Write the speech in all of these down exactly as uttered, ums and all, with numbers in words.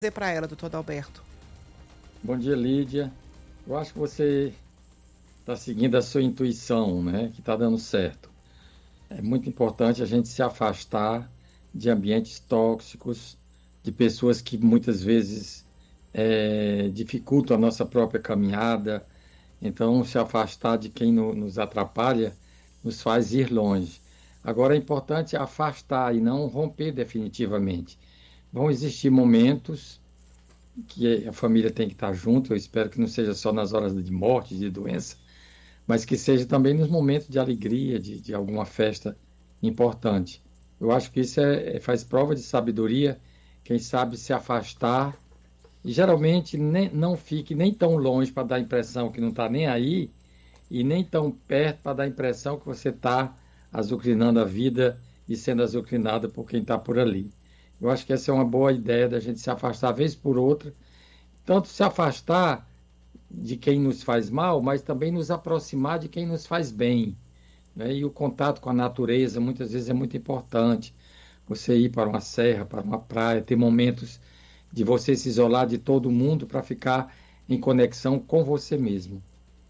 dizer para ela, doutor Adalberto? Bom dia, Lídia. Eu acho que você está seguindo a sua intuição, né? Que está dando certo. É muito importante a gente se afastar de ambientes tóxicos, de pessoas que muitas vezes eh, dificultam a nossa própria caminhada. Então, se afastar de quem no- nos atrapalha nos faz ir longe. Agora, é importante afastar e não romper definitivamente. Vão existir momentos que a família tem que estar junto. Eu espero que não seja só nas horas de morte, de doença, mas que seja também nos momentos de alegria, de, de alguma festa importante. Eu acho que isso é, é- faz prova de sabedoria, quem sabe se afastar, e geralmente nem, não fique nem tão longe para dar a impressão que não está nem aí, e nem tão perto para dar a impressão que você está azucrinando a vida e sendo azucrinada por quem está por ali. Eu acho que essa é uma boa ideia da gente se afastar vez por outra, tanto se afastar de quem nos faz mal, mas também nos aproximar de quem nos faz bem, né? E o contato com a natureza muitas vezes é muito importante. Você ir para uma serra, para uma praia, ter momentos de você se isolar de todo mundo para ficar em conexão com você mesmo.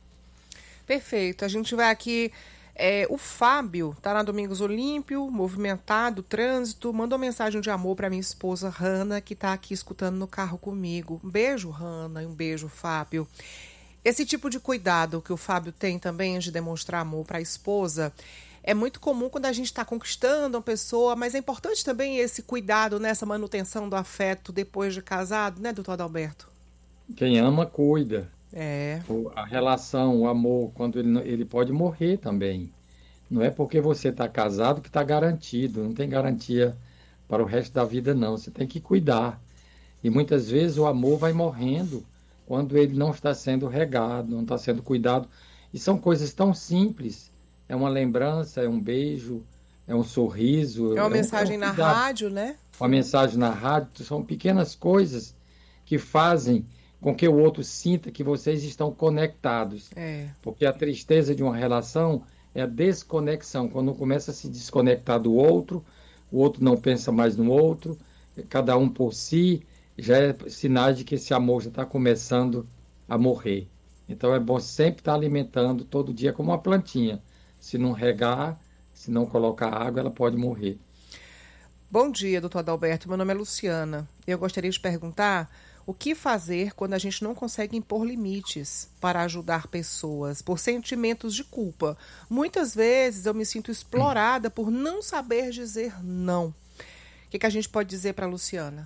Perfeito. A gente vai aqui. É, o Fábio tá na Domingos Olímpio, movimentado, trânsito, mandou mensagem de amor para minha esposa Hanna, que tá aqui escutando no carro comigo. Um beijo, Hanna, e um beijo, Fábio. Esse tipo de cuidado que o Fábio tem também de demonstrar amor para a esposa é muito comum quando a gente está conquistando uma pessoa, mas é importante também esse cuidado nessa manutenção do afeto depois de casado, né, doutor Adalberto? Quem ama, cuida. É. O- A relação, o amor, quando ele, não- ele pode morrer também. Não é porque você está casado que está garantido, não tem garantia para o resto da vida, não. Você tem que cuidar. E muitas vezes o amor vai morrendo quando ele não está sendo regado, não está sendo cuidado. E são coisas tão simples. É uma lembrança, é um beijo, é um É sorriso, uma é um, é um mensagem na cuidado. rádio, né? Uma mensagem na rádio, são pequenas coisas que fazem com que o outro sinta que vocês estão conectados. É. Porque a tristeza de uma relação é a desconexão. Quando começa a se desconectar do outro, o outro não pensa mais no outro, cada um por si, já é sinal de que esse amor já está começando a morrer. Então é bom sempre estar alimentando todo dia como uma plantinha. Se não regar, se não colocar água, ela pode morrer. Bom dia, doutor Adalberto. Meu nome é Luciana. Eu gostaria de perguntar o que fazer quando a gente não consegue impor limites para ajudar pessoas por sentimentos de culpa. Muitas vezes eu me sinto explorada por não saber dizer não. O que, que a gente pode dizer para a Luciana?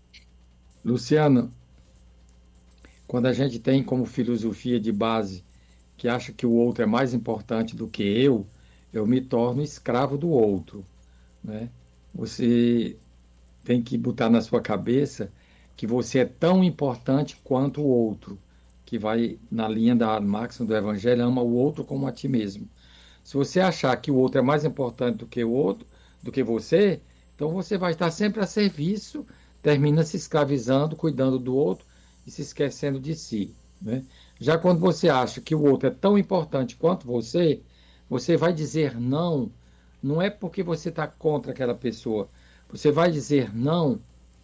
Luciano, quando a gente tem como filosofia de base que acha que o outro é mais importante do que eu, eu me torno escravo do outro, né? Você tem que botar na sua cabeça que você é tão importante quanto o outro, que vai na linha da máxima do Evangelho, ama o outro como a ti mesmo. Se você achar que o outro é mais importante do que o outro, do que você, então você vai estar sempre a serviço, termina se escravizando, cuidando do outro e se esquecendo de si, né? Já quando você acha que o outro é tão importante quanto você, você vai dizer não, não é porque você está contra aquela pessoa, você vai dizer não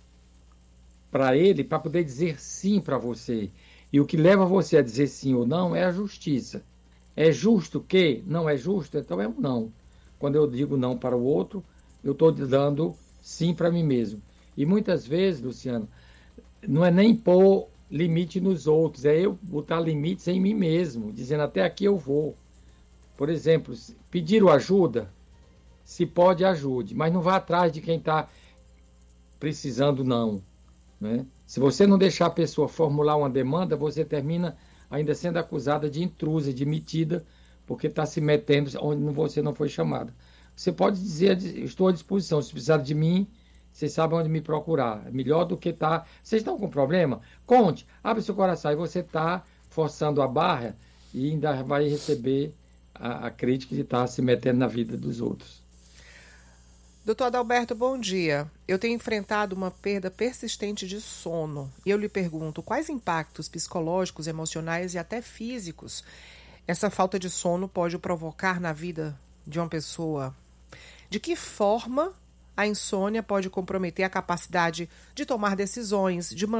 para ele para poder dizer sim para você. E o que leva você a dizer sim ou não é a justiça. É justo que? Não é justo? Então é um não. Quando eu digo não para o outro, eu estou dando sim para mim mesmo. E muitas vezes, Luciano, não é nem pôr limite nos outros, é eu botar limites em mim mesmo, dizendo até aqui eu vou. Por exemplo, pedir ajuda, se pode, ajude, mas não vá atrás de quem está precisando, não, né? Se você não deixar a pessoa formular uma demanda, você termina ainda sendo acusada de intrusa, de metida, porque está se metendo onde você não foi chamada. Você pode dizer, estou à disposição, se precisar de mim, vocês sabem onde me procurar. É melhor do que estar... Vocês estão com problema? Conte, abre seu coração. E você está forçando a barra e ainda vai receber a, a crítica de estar se metendo na vida dos outros. Doutor Adalberto, bom dia. Eu tenho enfrentado uma perda persistente de sono e eu lhe pergunto quais impactos psicológicos, emocionais e até físicos essa falta de sono pode provocar na vida de uma pessoa. De que forma A insônia pode comprometer a capacidade de tomar decisões, de